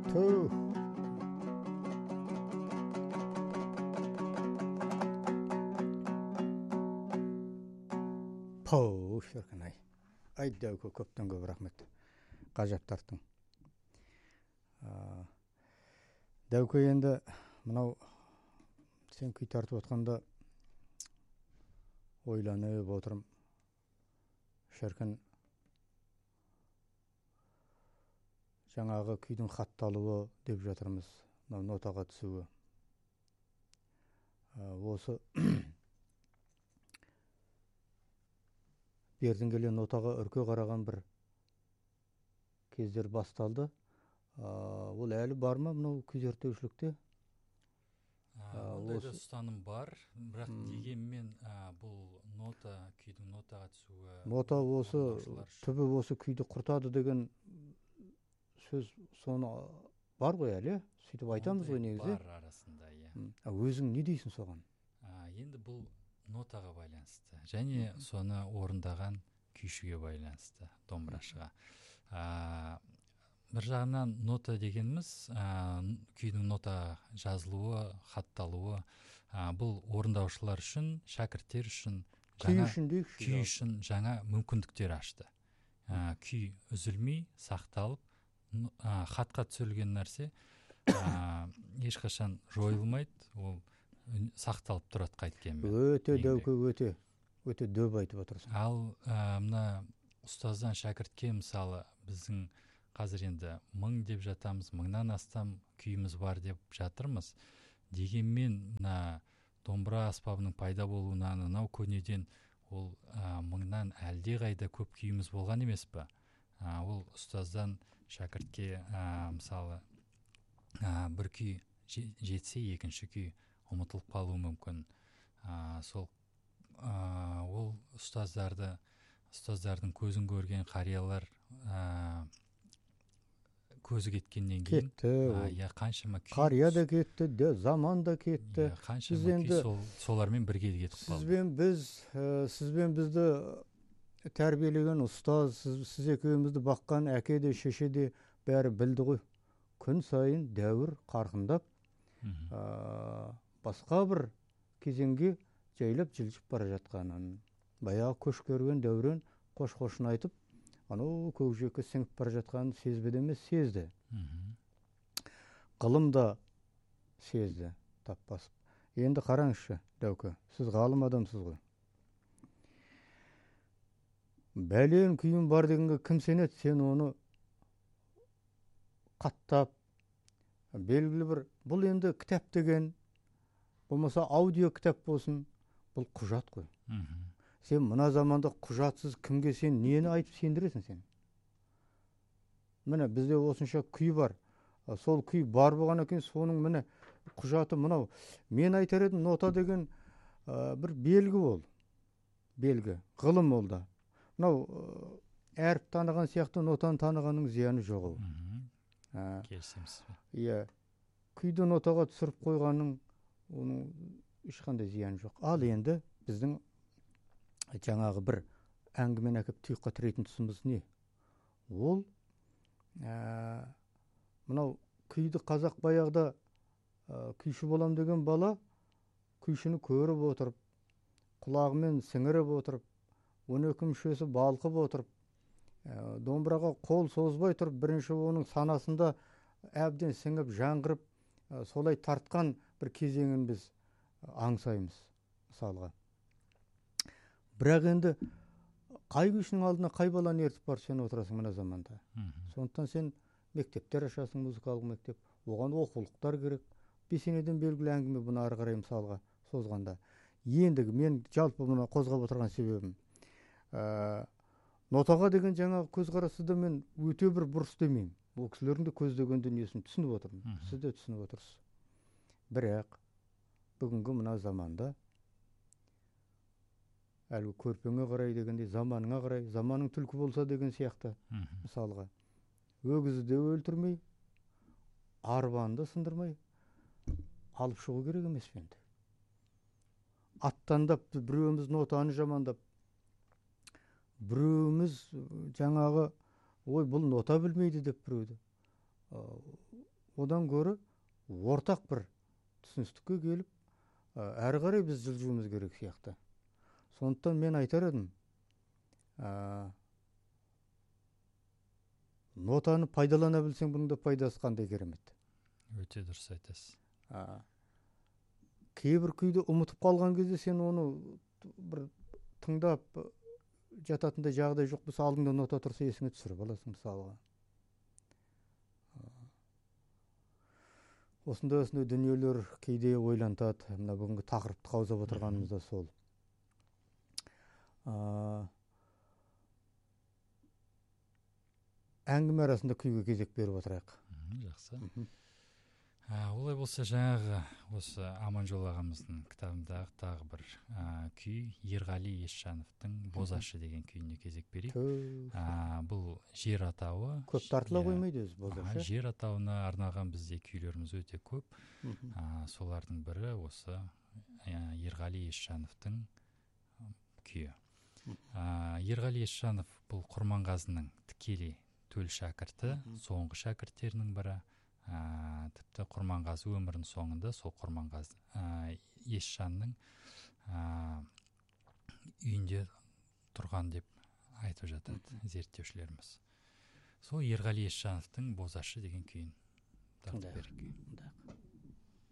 Ту. Пау, шіркін-ай. Ай, Дәуке, көптен көп рахмет. Қажап тарттың. Дәуке, енді мынау сен күй тартып отқанда ойланып отырым. Шіркін, жаңағы күйдің хатталуы деп жатырмыз. Нотаға түсуі. Осы бердің келе нотаға үрке қараған бір кездер басталды. Ол әлі бар ма мынау күй зерттеушілікте? Ондай да ұстаным бар, бірақ дегенмен бұл күйдің нотаға түсуі... Нота осы, түбі осы күйді құртады деген сөз соны бар ғой әлі? Сөйтіп айтамыз ғой негізі? Бар арасында, иә. Өзің не дейсің соған? Енді бұл нотаға байланысты. Және соны орындаған күйшіге байланысты, домбырашыға. Бір жағынан нота дегеніміз, күйдің нота жазылуы, хатталуы, бұл орындаушылар үшін, шәкірттер үшін, күй үшін жаңа мүмкіндіктер ашты. Күй үзілмей, сақталып, хатқа түсірілген нәрсе ешқашан жойылмайды, ол сақталып тұрады қайткенмен. Өте Дәуке, өте дөп айтып отырсың. Ал мына ұстаздан шәкіртке мысалы біздің қазір енді 1000 деп жатамыз, 1000-нан астам күйіміз бар деп жатырмыз. Дегенмен мына домбыра аспабының пайда болуынан анау көнеден ол 1000-нан әлде қайда көп күйіміз болған емес пе? Ол ұстаздан шәкіртке мысалы бір күй жетсе, екінші күй ұмытылып қалуы мүмкін. Ол ұстаздардың көзін көрген қариялар көзі кеткеннен кейін қаншама күй... Қария да кетті, заман да кетті. Қаншама күй солармен бірге кетіп қалды. Сізбен бізді тәрбиелеген ұстаз, сіз екеумізді баққан әке де, шеше де бәрі білді ғой. Күн сайын дәуір қарқындап, басқа бір кезеңге жайлап жылжып бара жатқанын. Баяғы көш көрген дәурен қош-қошын айтып, анау көкжиекке сіңіп бара жатқанын сезбеді емес, сезді. Ғылым да сезді, тап басып. Енді қараңызшы, Дәуке, сіз ғалым адамсыз ғой. Бәлен күйім бар дегенге кім сенеді? Сен оны қаттап, белгілі бір, бұл енді кітап деген, болмаса аудио кітап болсын, бұл құжат қой. Сен мына заманда құжатсыз кімге сен нені айтып сендіресің сен? Міне, бізде осынша күй бар. Сол күй бар болған екен, соның міне құжаты мынау. Мен айтар едім, нота деген бір белгі ол. Белгі, ғылым ол да. Мынау әріп таныған сияқты нотаны танығанның зияны жоқ ол. Келісеміз. Иә, күйді нотаға түсіріп қойғанның оның ешқандай зияны жоқ. Ал енді біздің жаңағы бір әңгімен әкеп тұйыққа тірейтін тұсымыз не? Ол мынау күйді қазақ баяғыда күйші болам деген бала күйшіні көріп отырып, құлағымен сіңіріп отырып, 12 мүшесі балқып отырып, домбыраға қол созбай тұрып, бірінші оның санасында әбден сіңіп, жаңғырып, солай тартқан бір кезеңін біз аңсаймыз, мысалға. Бірақ енді қай күйшінің алдына қай баланы ертіп барып сен отырасың мына заманда. Сондықтан сен мектептер ашасың, музыкалық мектеп, оған оқулықтар керек. Бесенеден белгілі әңгіме бұны ары қарай мысалға созғанда. Ендігі мен жалпы бұны қозғап отырған себебім. Нотаға деген жаңағы көзқарасыда мен өте бір бұрыс демеймін. Бұл кісілердің де көздеген дүниесін түсініп отырмын. Сіз де түсініп отырсыз. Бірақ бүгінгі мына заманда әлгі көрпеңе қарай дегенде заманыңа қарай, заманың түлкі болса деген сияқты мысалға. Өгізді де өлтірмей, арбаны да сындырмай алып шығу керек емес енді. Аттандап, біреуіміз нотаны жамандап, біреуіміз жаңағы, ой, бұл нота білмейді деп біреуді. одан көрі ортақ бір түсіністікке келіп, әрі қарай біз жылжуымыз керек сияқты. Сондықтан мен айтар едім, нотаны пайдалана білсең, бұның да пайдасы қандай керемет. Өте дұрыс айтасыз. Кейбір күйді ұмытып қалған кезде сен оны бір тыңдап жататындай жағдай жоқ болса, алдыңда нота тұрса есіңе түсіріп аласың мысалға. Осындай дүниелер кейде ойлантады. Мына бүгінгі тақырыпты қаузап отырғанымыз да сол. Әңгіме арасында күйге кезек беріп отырайық. Жақсы. Олай болса, жаңағы осы Аманжол ағамыздың кітабындағы тағы бір күй, Ерғали Есжановтың Бозашы деген күйіне кезек берейік. Бұл жер атауы. Көп тартыла қоймайды өзі Бозашы. Жер атауына арналған бізде күйлеріміз өте көп. Солардың бірі осы Ерғали Есжановтың күйі. Ерғали Есжанов бұл Құрманғазының тікелей төл шәкірті, соңғы шәкірттерінің бірі. Тіпті Құрманғазы өмірінің соңында сол Құрманғазы Есжанның үйінде тұрған деп айтып жатады зерттеушілеріміз. Сол Ерғали Есжановтың Бозашы деген күйін тартып берейік.